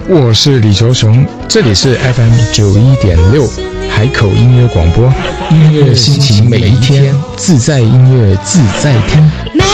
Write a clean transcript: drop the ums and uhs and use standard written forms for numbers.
我是李球雄，这里是 FM91.6海口音乐广播，音乐心情每一天，自在音乐自在听。